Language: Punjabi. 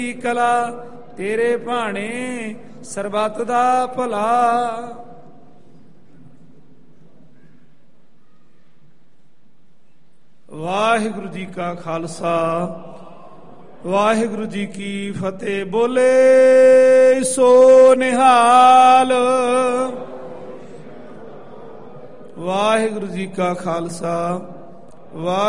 ਕਲਾ ਤੇਰੇ ਭਾਣੇ ਸਰਬੱਤ ਦਾ ਭਲਾ। ਵਾਹਿਗੁਰੂ ਜੀ ਕਾ ਖਾਲਸਾ ਵਾਹਿਗੁਰੂ ਜੀ ਕੀ ਫਤਿਹ। ਬੋਲੇ ਸੋ ਨਿਹਾਲ। ਵਾਹਿਗੁਰੂ ਜੀ ਕਾ ਖਾਲਸਾ ਵਾਹਿਗੁਰੂ